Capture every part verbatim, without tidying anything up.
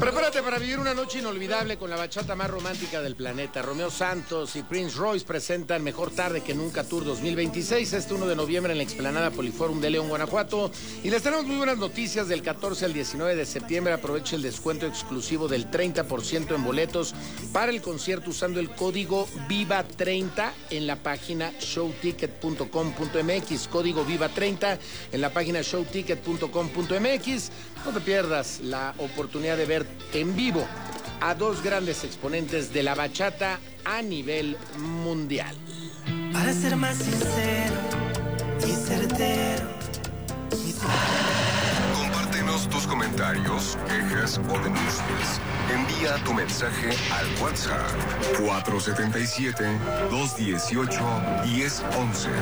Prepárate para vivir una noche inolvidable con la bachata más romántica del planeta. Romeo Santos y Prince Royce presentan Mejor Tarde que Nunca Tour dos mil veintiséis, este uno de noviembre en la explanada Poliforum de León, Guanajuato. Y les tenemos muy buenas noticias. Del catorce al diecinueve de septiembre aproveche el descuento exclusivo del treinta por ciento en boletos para el concierto usando el código viva treinta en la página show ticket punto com punto m x. Código viva treinta en la página show ticket punto com punto m x. No te pierdas la oportunidad de ver en vivo a dos grandes exponentes de la bachata a nivel mundial. Para ser más sincero y certero. Compártenos tus comentarios, quejas o denuncias. Envía tu mensaje al WhatsApp cuatro siete siete, dos uno ocho, uno cero uno uno.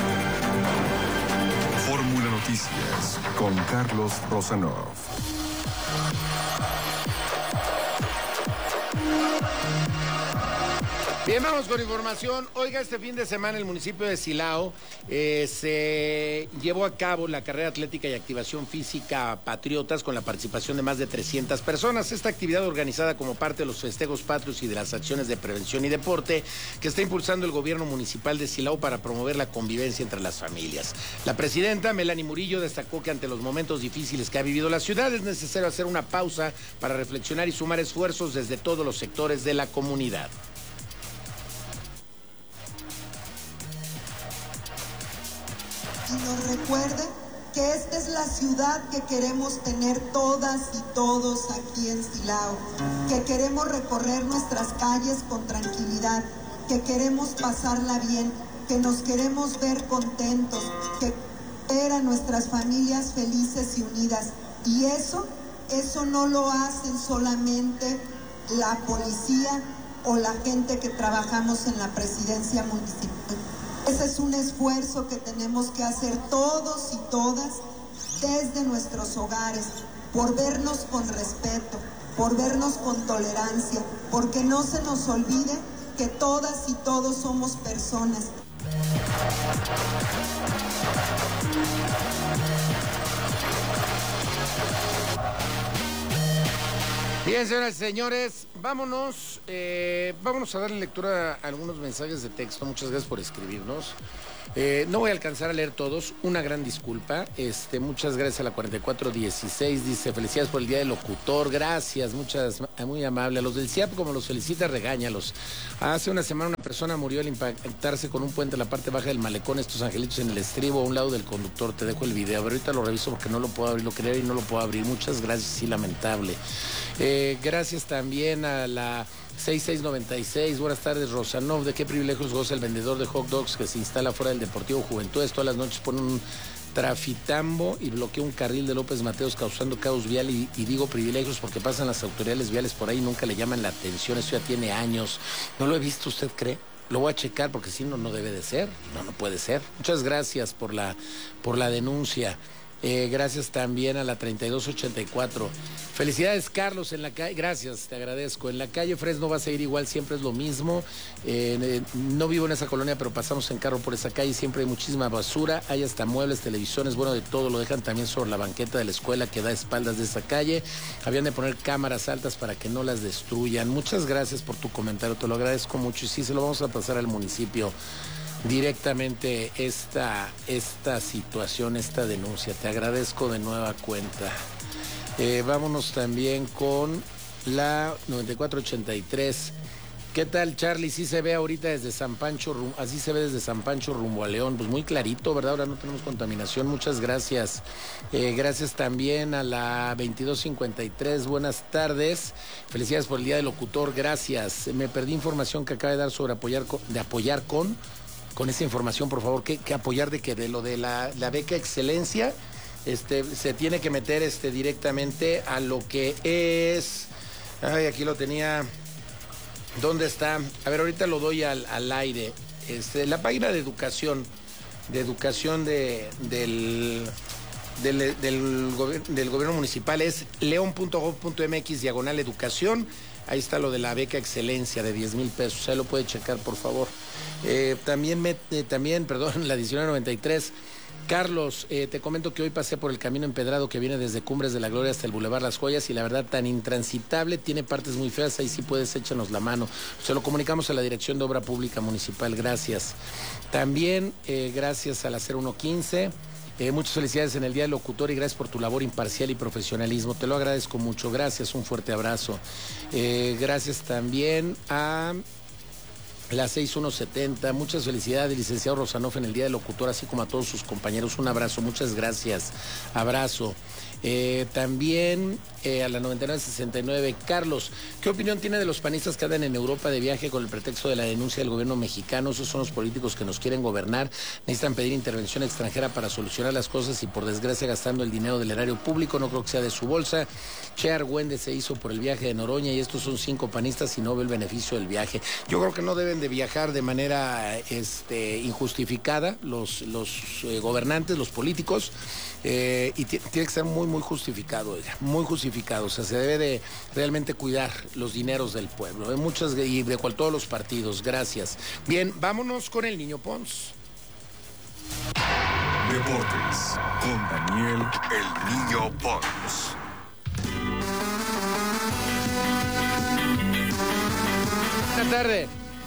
Fórmula Noticias con Carlos Rosanov. Bien, vamos con información. Oiga, este fin de semana el municipio de Silao eh, se llevó a cabo la carrera atlética y activación física Patriotas con la participación de más de trescientas personas. Esta actividad organizada como parte de los festejos patrios y de las acciones de prevención y deporte que está impulsando el gobierno municipal de Silao para promover la convivencia entre las familias. La presidenta Melanie Murillo destacó que ante los momentos difíciles que ha vivido la ciudad es necesario hacer una pausa para reflexionar y sumar esfuerzos desde todos los sectores de la comunidad. Y nos recuerde que esta es la ciudad que queremos tener todas y todos aquí en Silao, que queremos recorrer nuestras calles con tranquilidad, que queremos pasarla bien, que nos queremos ver contentos, que ver a nuestras familias felices y unidas. Y eso, eso no lo hacen solamente la policía o la gente que trabajamos en la presidencia municipal. Ese es un esfuerzo que tenemos que hacer todos y todas desde nuestros hogares, por vernos con respeto, por vernos con tolerancia, porque no se nos olvide que todas y todos somos personas. Bien, señoras y señores, vámonos, eh, vámonos a darle lectura a algunos mensajes de texto. Muchas gracias por escribirnos. Eh, no voy a alcanzar a leer todos, una gran disculpa. Este, muchas gracias a la cuarenta y cuatro dieciséis, dice, felicidades por el Día del Locutor, gracias, muchas, muy amable. A los del C I A P, como los felicita, regáñalos. Hace una semana una persona murió al impactarse con un puente en la parte baja del malecón, estos angelitos en el estribo a un lado del conductor. Te dejo el video, pero ahorita lo reviso porque no lo puedo abrir, lo quería y no lo puedo abrir. Muchas gracias, sí, lamentable. Eh, gracias también a la seis seis noventa y seis, buenas tardes, Rosanov. ¿De qué privilegios goza el vendedor de hot dogs que se instala fuera del Deportivo Juventudes? Todas las noches pone un trafitambo y bloquea un carril de López Mateos causando caos vial, y, y digo privilegios porque pasan las autoridades viales por ahí y nunca le llaman la atención. Eso ya tiene años. ¿No lo he visto, usted cree? Lo voy a checar porque si no, no debe de ser. No, no puede ser. Muchas gracias por la, por la denuncia. Eh, gracias también a la treinta y dos ochenta y cuatro. Felicidades, Carlos, en la calle. Gracias, te agradezco. En la calle Fresno va a seguir igual, siempre es lo mismo. Eh, eh, no vivo en esa colonia, pero pasamos en carro por esa calle. Siempre hay muchísima basura. Hay hasta muebles, televisiones, bueno, de todo. Lo dejan también sobre la banqueta de la escuela que da a espaldas de esa calle. Habían de poner cámaras altas para que no las destruyan. Muchas gracias por tu comentario, te lo agradezco mucho. Y sí, se lo vamos a pasar al municipio directamente esta, esta situación, esta denuncia. Te agradezco de nueva cuenta. Eh, vámonos también con la noventa y cuatro ochenta y tres. ¿Qué tal, Charlie? Sí se ve ahorita desde San Pancho, así se ve desde San Pancho rumbo a León. Pues muy clarito, ¿verdad? Ahora no tenemos contaminación. Muchas gracias. Eh, gracias también a la veintidós cincuenta y tres. Buenas tardes. Felicidades por el Día del Locutor. Gracias. Me perdí información que acaba de dar sobre apoyar con, de apoyar con... Con esa información, por favor, ¿qué, qué apoyar de qué? De lo de la, la beca excelencia, este, se tiene que meter este, directamente a lo que es... Ay, aquí lo tenía... ¿Dónde está? A ver, ahorita lo doy al, al aire. Este, la página de educación, de educación de, del, del, del, gobier- del gobierno municipal es león punto gob punto m x diagonal educación. Ahí está lo de la beca excelencia de diez mil pesos. Ahí lo puede checar, por favor. Eh, también, me, eh, también, perdón, la diecinueve noventa y tres. Carlos, eh, te comento que hoy pasé por el camino empedrado que viene desde Cumbres de la Gloria hasta el Boulevard Las Joyas y la verdad tan intransitable, tiene partes muy feas, ahí sí puedes, échanos la mano. Se lo comunicamos a la Dirección de Obra Pública Municipal, gracias. También eh, gracias a la cero uno quince. Eh, muchas felicidades en el Día del Locutor y gracias por tu labor imparcial y profesionalismo. Te lo agradezco mucho. Gracias, un fuerte abrazo. Eh, gracias también a la seis uno setenta. Muchas felicidades, licenciado Rosanov, en el Día del Locutor, así como a todos sus compañeros. Un abrazo, muchas gracias. Abrazo. Eh, también eh, a la noventa y nueve sesenta y nueve. Carlos, ¿qué opinión tiene de los panistas que andan en Europa de viaje con el pretexto de la denuncia del gobierno mexicano? Esos son los políticos que nos quieren gobernar, necesitan pedir intervención extranjera para solucionar las cosas y por desgracia gastando el dinero del erario público, no creo que sea de su bolsa. Che Argüende se hizo por el viaje de Noroña y estos son cinco panistas y no ve el beneficio del viaje. Yo creo que no deben de viajar de manera este, injustificada los, los eh, gobernantes, los políticos. Eh, y tiene que ser muy, muy justificado, oiga, muy justificado. O sea, se debe de realmente cuidar los dineros del pueblo, ¿eh? Muchas, y de cual, todos los partidos. Gracias. Bien, vámonos con el Niño Pons. Deportes con Daniel El Niño Pons. Buenas tardes.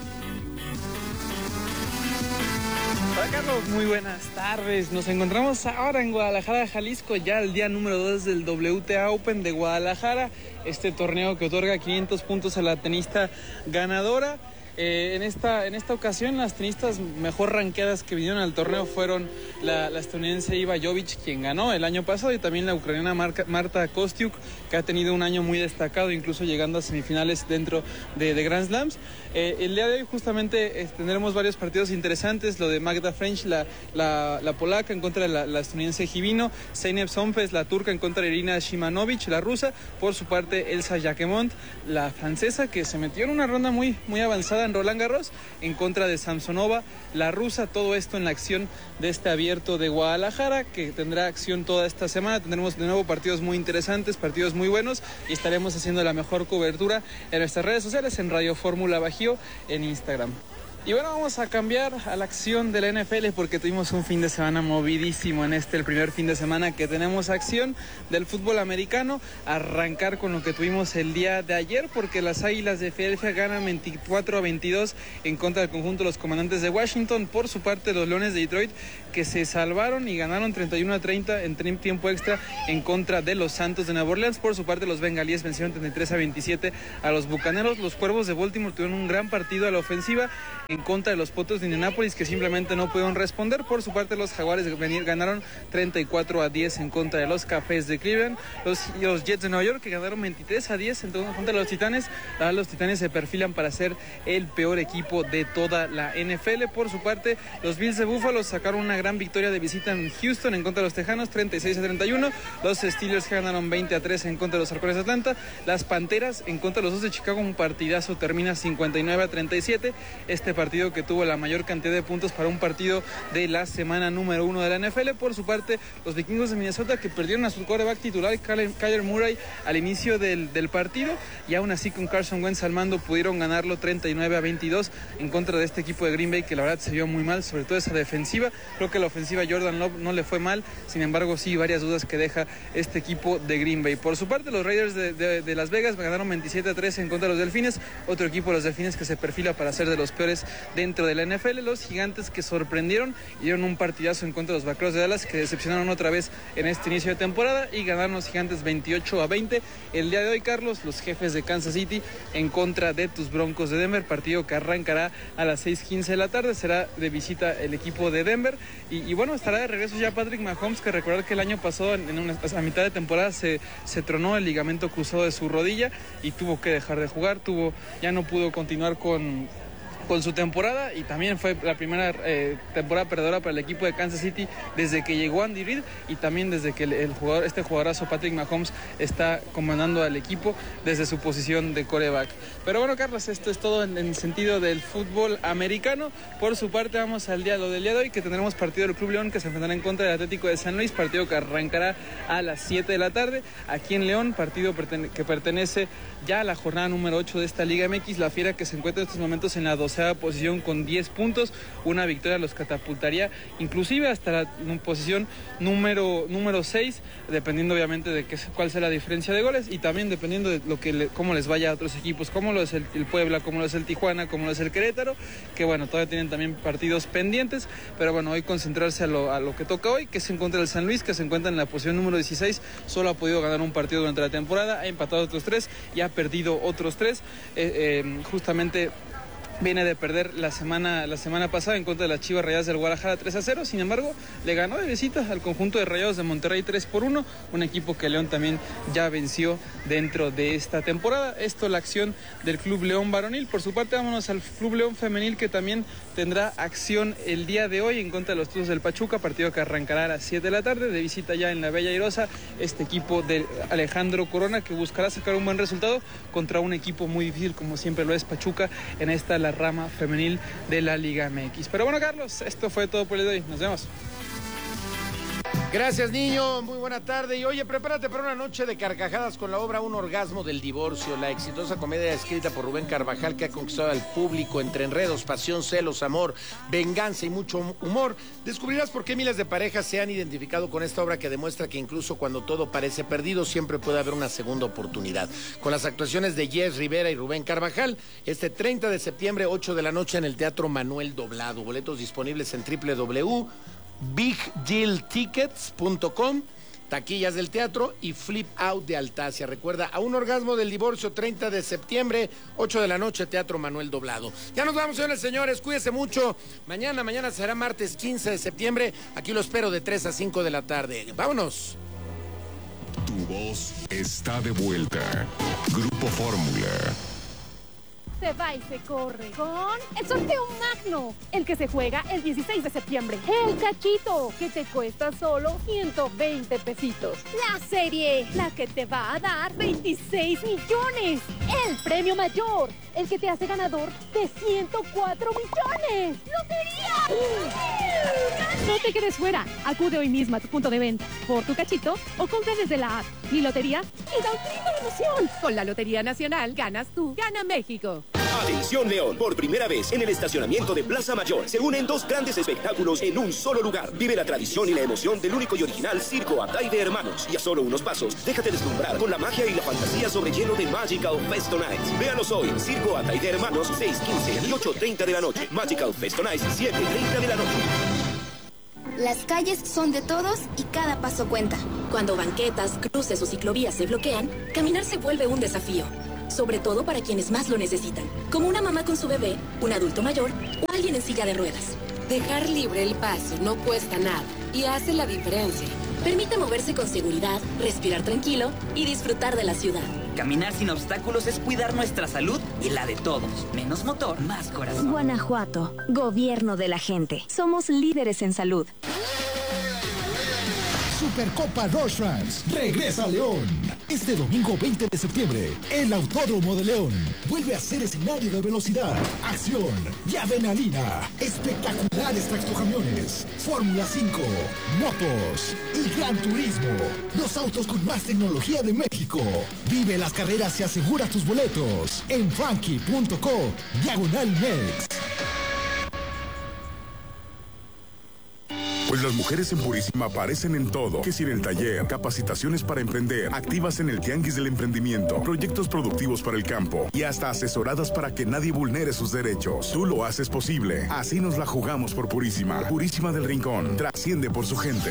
Hola Carlos, muy buenas tardes. Nos encontramos ahora en Guadalajara, Jalisco, ya el día número dos del W T A Open de Guadalajara, este torneo que otorga quinientos puntos a la tenista ganadora. Eh, en, esta, en esta ocasión las tenistas mejor rankeadas que vinieron al torneo fueron la, la estadounidense Iva Jovic, quien ganó el año pasado, y también la ucraniana Marta, Marta Kostyuk, que ha tenido un año muy destacado, incluso llegando a semifinales dentro de, de Grand Slams. Eh, el día de hoy justamente eh, tendremos varios partidos interesantes, lo de Magda French, la, la, la polaca en contra de la, la estadounidense Givino, Zeynep Sonfes, la turca en contra de Irina Shimanovic, la rusa, por su parte Elsa Jacquemont, la francesa, que se metió en una ronda muy, muy avanzada en Roland Garros, en contra de Samsonova, la rusa. Todo esto en la acción de este abierto de Guadalajara, que tendrá acción toda esta semana. Tendremos de nuevo partidos muy interesantes, partidos muy buenos, y estaremos haciendo la mejor cobertura en nuestras redes sociales, en Radio Fórmula Bajío, en Instagram. Y bueno, vamos a cambiar a la acción de la N F L porque tuvimos un fin de semana movidísimo en este, el primer fin de semana que tenemos acción del fútbol americano. Arrancar con lo que tuvimos el día de ayer, porque las Águilas de Filadelfia ganan veinticuatro a veintidós en contra del conjunto de los Comandantes de Washington. Por su parte, los Leones de Detroit, que se salvaron y ganaron treinta y uno a treinta en tiempo extra en contra de los Santos de Nueva Orleans. Por su parte, los Bengalíes vencieron treinta y tres a veintisiete a los Bucaneros. Los Cuervos de Baltimore tuvieron un gran partido a la ofensiva en contra de los Potros de Indianápolis, que simplemente no pudieron responder. Por su parte, los Jaguares ganaron treinta y cuatro a diez en contra de los Cafés de Cleveland. Los, los Jets de Nueva York, que ganaron veintitrés a diez en contra de los Titanes. Ahora los Titanes se perfilan para ser el peor equipo de toda la N F L. Por su parte, los Bills de Buffalo sacaron una gran victoria de visita en Houston en contra de los Tejanos, treinta y seis a treinta y uno. Los Steelers ganaron veinte a tres en contra de los Halcones de Atlanta. Las Panteras en contra de los Osos de Chicago, un partidazo, termina cincuenta y nueve a treinta y siete. Este partido que tuvo la mayor cantidad de puntos para un partido de la semana número uno de la N F L. Por su parte, los Vikingos de Minnesota, que perdieron a su quarterback titular, Kyler Murray, al inicio del, del partido, y aún así con Carson Wentz al mando pudieron ganarlo treinta y nueve a veintidós en contra de este equipo de Green Bay, que la verdad se vio muy mal, sobre todo esa defensiva. Creo que la ofensiva Jordan Love no le fue mal, sin embargo sí varias dudas que deja este equipo de Green Bay. Por su parte, los Raiders de, de, de Las Vegas ganaron veintisiete a tres en contra de los Delfines, otro equipo de los Delfines que se perfila para ser de los peores dentro de la N F L. Los Gigantes, que sorprendieron y dieron un partidazo en contra de los Vaqueros de Dallas, que decepcionaron otra vez en este inicio de temporada, y ganaron los Gigantes veintiocho a veinte. El día de hoy, Carlos, los Jefes de Kansas City en contra de tus Broncos de Denver, partido que arrancará a las seis quince de la tarde. Será de visita el equipo de Denver, y, y bueno, estará de regreso ya Patrick Mahomes, que recordar que el año pasado en una, a mitad de temporada se, se tronó el ligamento cruzado de su rodilla y tuvo que dejar de jugar, tuvo ya no pudo continuar con con su temporada, y también fue la primera eh, temporada perdedora para el equipo de Kansas City desde que llegó Andy Reid, y también desde que el, el jugador, este jugadorazo Patrick Mahomes está comandando al equipo desde su posición de quarterback. Pero bueno, Carlos, esto es todo en, en sentido del fútbol americano. Por su parte, vamos al día lo del día de hoy, que tendremos partido del Club León, que se enfrentará en contra del Atlético de San Luis, partido que arrancará a las siete de la tarde aquí en León, partido pertene- que pertenece ya a la jornada número ocho de esta Liga M X. La Fiera, que se encuentra en estos momentos en la doceava tercera posición con diez puntos. Una victoria los catapultaría inclusive hasta la posición número número seis, dependiendo obviamente de qué, cuál sea la diferencia de goles y también dependiendo de lo que le, cómo les vaya a otros equipos, como lo es el, el Puebla, como lo es el Tijuana, como lo es el Querétaro, que bueno, todavía tienen también partidos pendientes, pero bueno, hoy concentrarse a lo, a lo que toca hoy, que se encuentra el San Luis, que se encuentra en la posición número dieciséis, solo ha podido ganar un partido durante la temporada, ha empatado otros tres y ha perdido otros tres, eh, eh, justamente viene de perder la semana, la semana pasada en contra de las Chivas Rayadas del Guadalajara tres a cero, sin embargo le ganó de visita al conjunto de Rayados de Monterrey tres por uno, un equipo que León también ya venció dentro de esta temporada. Esto la acción del Club León varonil. Por su parte vámonos al Club León femenil, que también tendrá acción el día de hoy en contra de los Tuzos del Pachuca, partido que arrancará a las siete de la tarde, de visita ya en la Bella Airosa, este equipo de Alejandro Corona, que buscará sacar un buen resultado contra un equipo muy difícil como siempre lo es Pachuca en esta la rama femenil de la Liga M X. Pero bueno, Carlos, esto fue todo por el día de hoy. Nos vemos. Gracias, niño. Muy buena tarde. Y oye, prepárate para una noche de carcajadas con la obra Un orgasmo del divorcio, la exitosa comedia escrita por Rubén Carvajal, que ha conquistado al público entre enredos, pasión, celos, amor, venganza y mucho humor. Descubrirás por qué miles de parejas se han identificado con esta obra, que demuestra que incluso cuando todo parece perdido, siempre puede haber una segunda oportunidad. Con las actuaciones de Jess Rivera y Rubén Carvajal, este treinta de septiembre, ocho de la noche, en el Teatro Manuel Doblado. Boletos disponibles en doble u doble u doble u punto big deal tickets punto com, taquillas del teatro y Flip Out de Altacia. Recuerda, A un orgasmo del divorcio, treinta de septiembre, ocho de la noche, Teatro Manuel Doblado. Ya nos vamos, señores, señores, cuídense mucho. Mañana, mañana será martes quince de septiembre. Aquí lo espero de tres a cinco de la tarde. ¡Vámonos! Tu voz está de vuelta. Grupo Fórmula. Se va y se corre con el sorteo magno, el que se juega el dieciséis de septiembre. El cachito, que te cuesta solo ciento veinte pesitos. La serie, la que te va a dar veintiséis millones. El premio mayor, el que te hace ganador de ciento cuatro millones. ¡Lotería! No te quedes fuera. Acude hoy mismo a tu punto de venta por tu cachito o compra desde la app Mi Lotería y da un trino de emoción. Con la Lotería Nacional ganas tú, gana México. Atención, León, por primera vez en el estacionamiento de Plaza Mayor se unen dos grandes espectáculos en un solo lugar. Vive la tradición y la emoción del único y original Circo Atay de Hermanos. Y a solo unos pasos, déjate deslumbrar con la magia y la fantasía sobre hielo de Magical Festo Nights. Véalos hoy, Circo Atay de Hermanos, seis, quince y ocho treinta de la noche. Magical Festo Nights, siete treinta de la noche. Las calles son de todos y cada paso cuenta. Cuando banquetas, cruces o ciclovías se bloquean, caminar se vuelve un desafío. Sobre todo para quienes más lo necesitan, como una mamá con su bebé, un adulto mayor o alguien en silla de ruedas. Dejar libre el paso no cuesta nada y hace la diferencia. Permite moverse con seguridad, respirar tranquilo y disfrutar de la ciudad. Caminar sin obstáculos es cuidar nuestra salud y la de todos. Menos motor, más corazón. Guanajuato, gobierno de la gente. Somos líderes en salud. Supercopa Rush Fans regresa a León. Este domingo veinte de septiembre, el Autódromo de León vuelve a ser escenario de velocidad, acción y adrenalina. Espectaculares tractocamiones, Fórmula cinco, motos y Gran Turismo. Los autos con más tecnología de México. Vive las carreras y asegura tus boletos en frankie punto co diagonal mex. Pues las mujeres en Purísima aparecen en todo. Que si en el taller, capacitaciones para emprender, activas en el tianguis del emprendimiento, proyectos productivos para el campo y hasta asesoradas para que nadie vulnere sus derechos. Tú lo haces posible. Así nos la jugamos por Purísima. Purísima del Rincón. Trasciende por su gente.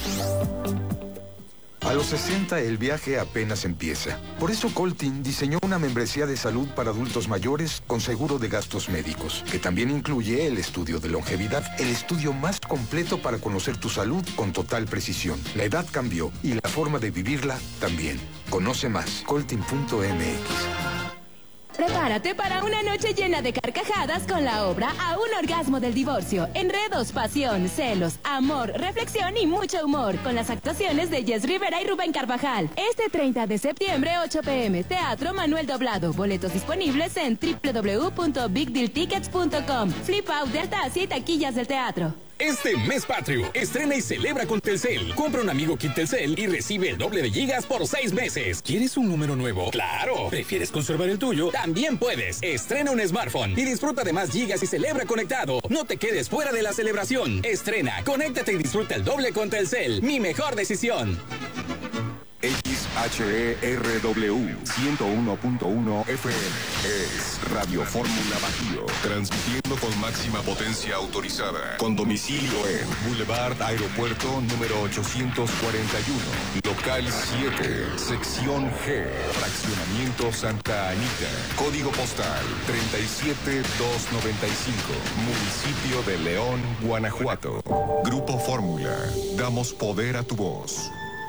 A los sesenta el viaje apenas empieza. Por eso Coltin diseñó una membresía de salud para adultos mayores con seguro de gastos médicos, que también incluye el estudio de longevidad, el estudio más completo para conocer tu salud con total precisión. La edad cambió y la forma de vivirla también. Conoce más, coltin punto m x. Prepárate para una noche llena de carcajadas con la obra A un orgasmo del divorcio. Enredos, pasión, celos, amor, reflexión y mucho humor. Con las actuaciones de Jess Rivera y Rubén Carvajal. Este treinta de septiembre, ocho p m Teatro Manuel Doblado. Boletos disponibles en doble u doble u doble u punto big deal tickets punto com. Flip Out de Altacia y taquillas del teatro. Este mes patrio, estrena y celebra con Telcel. Compra un amigo kit Telcel y recibe el doble de gigas por seis meses. ¿Quieres un número nuevo? ¡Claro! ¿Prefieres conservar el tuyo? También puedes. Estrena un smartphone y disfruta de más gigas y celebra conectado. No te quedes fuera de la celebración. Estrena, conéctate y disfruta el doble con Telcel. Mi mejor decisión. X H E R W ciento uno punto uno F M es Radio Fórmula Bajío, transmitiendo con máxima potencia autorizada, con domicilio en Boulevard Aeropuerto número ochocientos cuarenta y uno, local siete, sección G, fraccionamiento Santa Anita, código postal treinta y siete mil doscientos noventa y cinco, municipio de León, Guanajuato. Grupo Fórmula, damos poder a tu voz.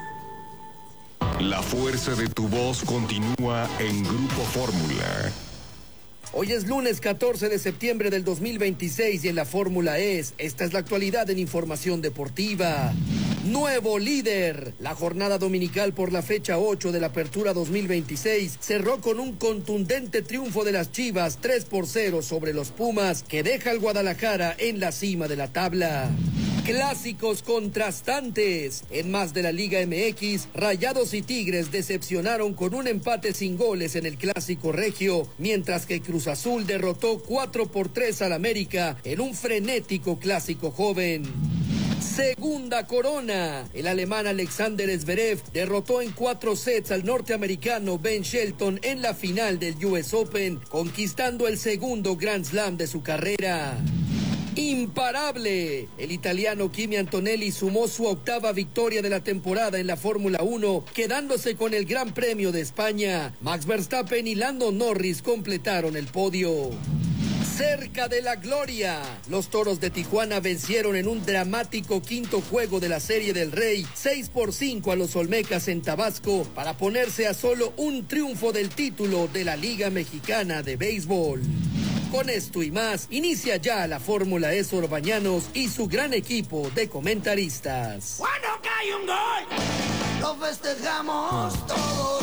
La fuerza de tu voz continúa en Grupo Fórmula. Hoy es lunes catorce de septiembre del dos mil veintiséis y en la Fórmula es, esta es la actualidad en información deportiva. Nuevo líder. La jornada dominical por la fecha ocho de la Apertura dos mil veintiséis cerró con un contundente triunfo de las Chivas tres por cero sobre los Pumas, que deja al Guadalajara en la cima de la tabla. Clásicos contrastantes. En más de la Liga M X, Rayados y Tigres decepcionaron con un empate sin goles en el Clásico Regio, mientras que Cruz Azul derrotó cuatro por tres al América en un frenético Clásico Joven. Segunda corona. El alemán Alexander Zverev derrotó en cuatro sets al norteamericano Ben Shelton en la final del U S Open, conquistando el segundo Grand Slam de su carrera. Imparable. El italiano Kimi Antonelli sumó su octava victoria de la temporada en la Fórmula uno, quedándose con el Gran Premio de España. Max Verstappen y Lando Norris completaron el podio. Cerca de la gloria, los Toros de Tijuana vencieron en un dramático quinto juego de la Serie del Rey, seis por cinco a los Olmecas en Tabasco, para ponerse a solo un triunfo del título de la Liga Mexicana de Béisbol. Con esto y más, inicia ya la Fórmula E Orbañanos y su gran equipo de comentaristas. Cuando cae un gol, lo festejamos todos,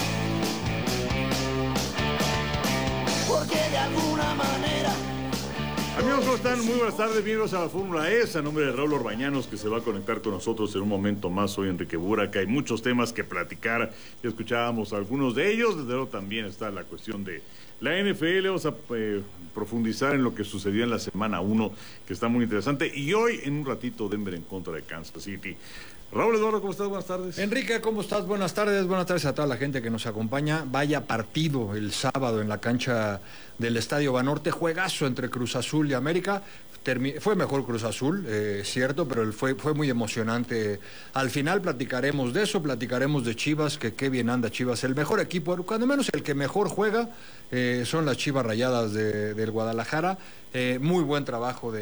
porque de alguna manera... Amigos, ¿cómo están? Muy buenas tardes, bienvenidos a la Fórmula E, a nombre de Raúl Orbañanos, que se va a conectar con nosotros en un momento más. Soy Enrique Burak, hay muchos temas que platicar, ya escuchábamos algunos de ellos, desde luego también está la cuestión de la N F L, vamos a eh, profundizar en lo que sucedió en la semana uno, que está muy interesante, y hoy en un ratito Denver en contra de Kansas City. Raúl Eduardo, ¿cómo estás? Buenas tardes. Enrique, ¿cómo estás? Buenas tardes. Buenas tardes a toda la gente que nos acompaña. Vaya partido el sábado en la cancha del Estadio Banorte. Juegazo entre Cruz Azul y América. Termi- fue mejor Cruz Azul, eh, cierto, pero fue, fue muy emocionante. Al final platicaremos de eso, platicaremos de Chivas, que qué bien anda Chivas. El mejor equipo, cuando menos el que mejor juega, eh, son las Chivas Rayadas de, del Guadalajara. Eh, muy buen trabajo de